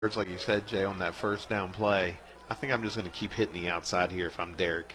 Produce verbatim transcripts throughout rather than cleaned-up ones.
like you said, Jay, on that first down play. I think I'm just going to keep hitting the outside here if I'm Derek.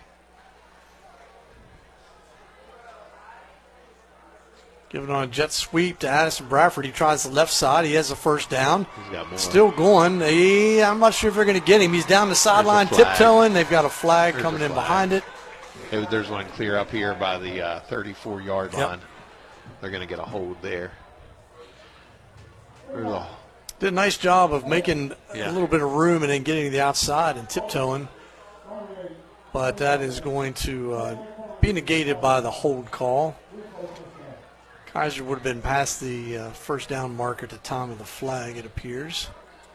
Giving on a jet sweep to Addison Bradford. He tries the left side. He has a first down. He's got more. Still going. He, I'm not sure if they're going to get him. He's down the sideline tiptoeing. They've got a flag There's coming a in flag. behind it. There's one clear up here by the uh, thirty-four-yard Yep. line. They're going to get a hold there. There's a Did a nice job of making Yeah. a little bit of room and then getting to the outside and tiptoeing. But that is going to uh, be negated by the hold call. Kaiser would have been past the uh, first down mark at the time of the flag, it appears.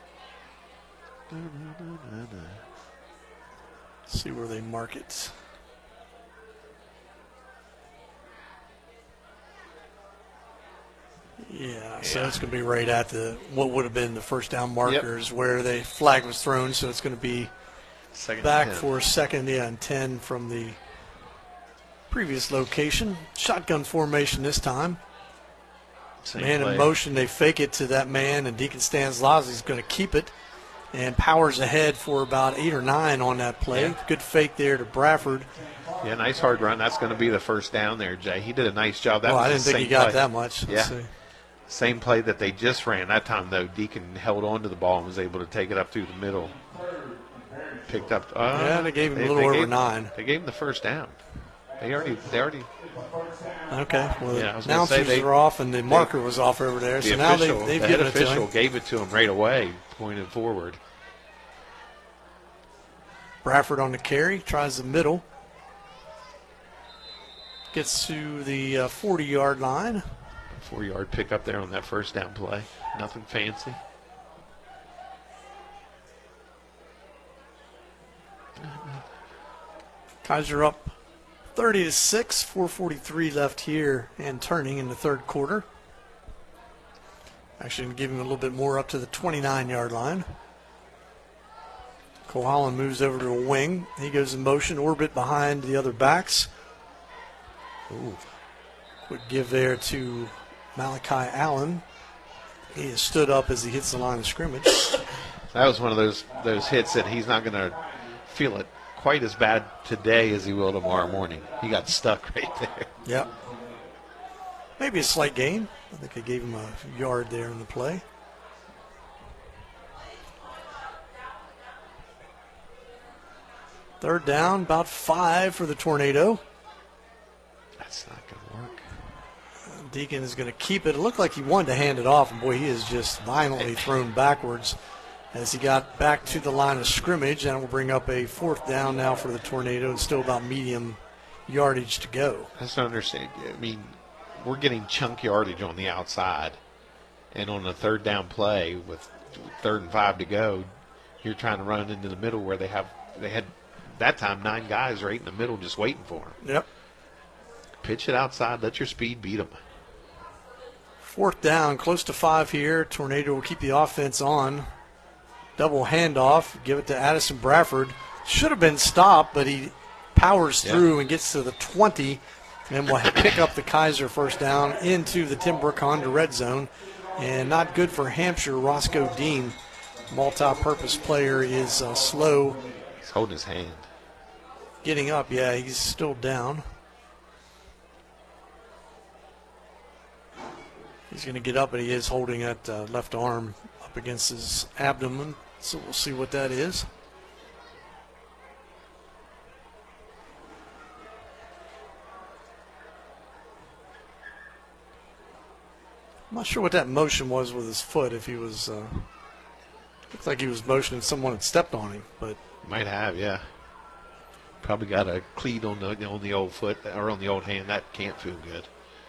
Let's see where they mark it. Yeah, so Yeah. it's going to be right at the what would have been the first down markers where the flag was thrown. So it's going to be second back and ten. for a second, yeah, and ten from the previous location. Shotgun formation this time. Same Man play. in motion, they fake it to that man, and Deacon Stanislawski's going to keep it. And powers ahead for about eight or nine on that play. Yeah. Good fake there to Bradford. Yeah, nice hard run. That's going to be the first down there, Jay. He did a nice job. That well, was I the didn't think same he got play. that much. Let's Yeah. see. Same play that they just ran. That time, though, Deacon held on to the ball and was able to take it up through the middle. Picked up. Uh, Yeah, they gave him a little over gave, nine. They gave him the first down. They already, they already. Okay, well, Yeah, I was the gonna say announcers they- are off and the marker was off over there. The So now official, they, they've the head given it to official him. gave it to him right away, pointed forward. Bradford on the carry, tries the middle. Gets to the forty-yard line. Four-yard pickup there on that first down play. Nothing fancy. Kaiser up thirty to six, four forty-three left here and turning in the third quarter. Actually, going to give him a little bit more up to the twenty-nine-yard line. Cole Holland moves over to a wing. He goes in motion, orbit behind the other backs. Ooh. Quick give there to Malachi Allen. He has stood up as he hits the line of scrimmage. That was one of those those hits that he's not going to feel it quite as bad today as he will tomorrow morning. He got stuck right there. Yep. Maybe a slight gain. I think they gave him a yard there in the play. Third down, about five for the Tornado. That's not going to work. Deacon is going to keep it. It looked like he wanted to hand it off, and boy, he is just violently thrown backwards as he got back to the line of scrimmage. And it will bring up a fourth down now for the Tornado, and still about medium yardage to go. I just don't understand. I mean, we're getting chunk yardage on the outside, and on the third down play with third and five to go, you're trying to run into the middle where they have they had that time nine guys right in the middle just waiting for him. Yep. Pitch it outside. Let your speed beat them. Fourth down, close to five here. Tornado will keep the offense on. Double handoff, give it to Addison Bradford. Should have been stopped, but he powers Yeah. through and gets to the twenty, and will pick up the Kaiser first down into the Tim Brook Honda red zone. And not good for Hampshire. Roscoe Dean, multi-purpose player, is uh, slow He's holding his hand. getting up. Yeah, he's still down. He's going to get up, but he is holding that uh, left arm up against his abdomen, so we'll see what that is. I'm not sure what that motion was with his foot, if he was, uh, looked like he was motioning someone had stepped on him, but Might have, yeah. Probably got a cleat on the on the old foot or on the old hand. That can't feel good.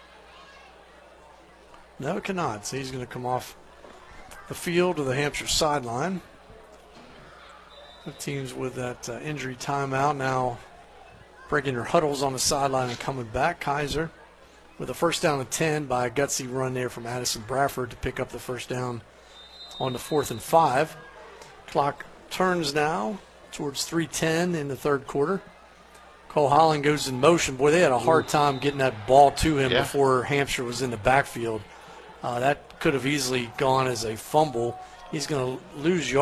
no, it cannot. So he's going to come off the field to the Hampshire sideline. The teams with that uh, injury timeout now breaking their huddles on the sideline and coming back. Kaiser with a first down and ten by a gutsy run there from Addison Bradford to pick up the first down on the fourth and five. Clock turns now towards three ten in the third quarter. Cole Holland goes in motion. Boy, they had a hard time getting that ball to him Yeah. before Hampshire was in the backfield. Uh, that could have easily gone as a fumble. he's going to lose